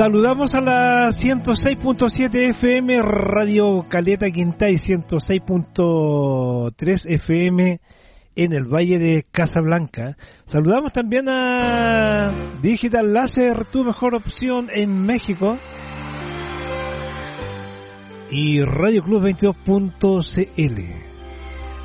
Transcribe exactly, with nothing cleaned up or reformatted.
Saludamos a la ciento seis punto siete F M Radio Caleta Quintay, ciento seis punto tres F M en el Valle de Casablanca. Saludamos también a Digital Láser, tu mejor opción en México, y Radio Club veintidós punto C L.